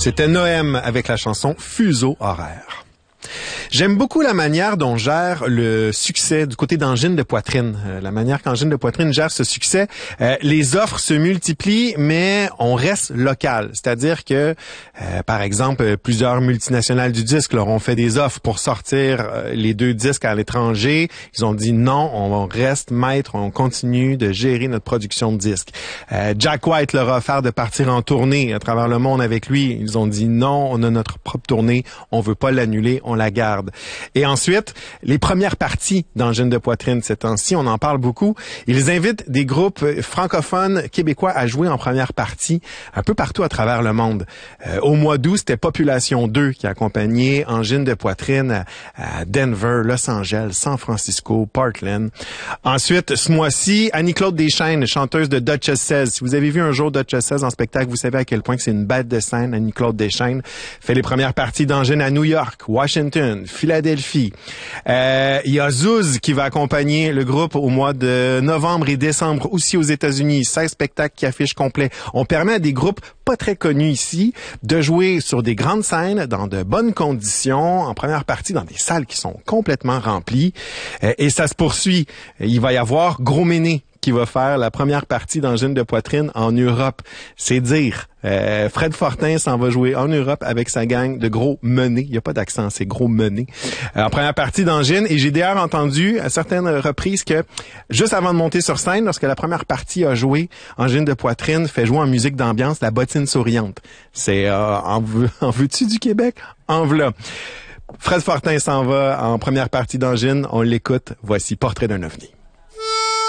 C'était Noëm avec la chanson Fuseau horaire. J'aime beaucoup la manière dont gère le succès du côté d'Angine de Poitrine. La manière qu'Angine de Poitrine gère ce succès. Les offres se multiplient, mais on reste local. C'est-à-dire que, par exemple, plusieurs multinationales du disque leur ont fait des offres pour sortir les 2 disques à l'étranger. Ils ont dit non, on reste maître, on continue de gérer notre production de disques. Jack White leur a offert de partir en tournée à travers le monde avec lui. Ils ont dit non, on a notre propre tournée, on veut pas l'annuler, on la garde. Et ensuite, les premières parties d'Angine de Poitrine ces temps-ci, on en parle beaucoup. Ils invitent des groupes francophones québécois à jouer en première partie un peu partout à travers le monde. Au mois d'août, c'était Population 2 qui accompagnait Angine de Poitrine à Denver, Los Angeles, San Francisco, Portland. Ensuite, ce mois-ci, Annie-Claude Deschaines, chanteuse de Duchess Says. Si vous avez vu un jour Duchess Says en spectacle, vous savez à quel point que c'est une bête de scène. Annie-Claude Deschaines fait les premières parties d'Angine à New York, Washington, Philadelphie. Il y a Zouz qui va accompagner le groupe au mois de novembre et décembre aussi aux États-Unis. 16 spectacles qui affichent complet. On permet à des groupes pas très connus ici de jouer sur des grandes scènes dans de bonnes conditions, en première partie dans des salles qui sont complètement remplies. Et ça se poursuit. Il va y avoir Gros Méné qui va faire la première partie d'Angine de Poitrine en Europe. C'est dire. Fred Fortin s'en va jouer en Europe avec sa gang de Gros Menés. Il n'y a pas d'accent, c'est Gros Menés. En première partie d'Angine. Et j'ai d'ailleurs entendu à certaines reprises que juste avant de monter sur scène, lorsque la première partie a joué, Angine de Poitrine fait jouer en musique d'ambiance la bottine souriante. C'est en veux-tu du Québec? En v'là. Fred Fortin s'en va en première partie d'Angine. On l'écoute. Voici Portrait d'un ovni.